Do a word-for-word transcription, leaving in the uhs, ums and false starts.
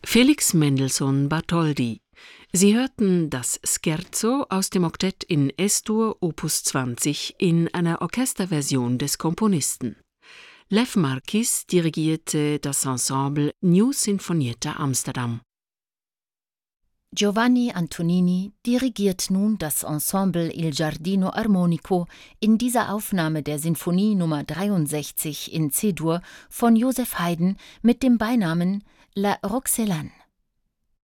Felix Mendelssohn Bartholdy. Sie hörten das Scherzo aus dem Oktett in Es-Dur Opus zwanzig in einer Orchesterversion des Komponisten. Lev Marquis dirigierte das Ensemble New Sinfonietta Amsterdam. Giovanni Antonini dirigiert nun das Ensemble Il Giardino Armonico in dieser Aufnahme der Sinfonie Nummer dreiundsechzig in C-Dur von Joseph Haydn mit dem Beinamen La Roxelane.